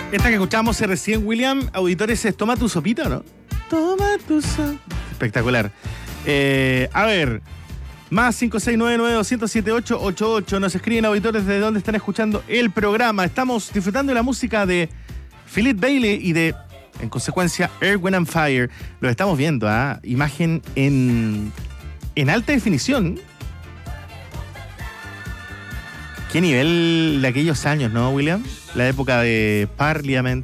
Esta que escuchamos recién, William, auditores, es Toma tu sopita, ¿no? Toma tu sopita. Espectacular. A ver, más 56992078888. Nos escriben auditores de dónde están escuchando el programa. Estamos disfrutando de la música de Philip Bailey y de, en consecuencia, Earth, Wind and Fire. Lo estamos viendo, imagen en alta definición. Qué nivel de aquellos años, ¿no, William? La época de Parliament.